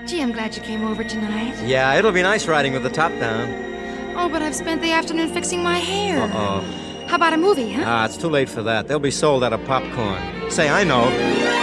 Gee, I'm glad you came over tonight. Yeah, it'll be nice riding with the top down. Oh, but I've spent the afternoon fixing my hair. Uh-oh. How about a movie, huh? It's too late for that. They'll be sold out of popcorn. Say, I know.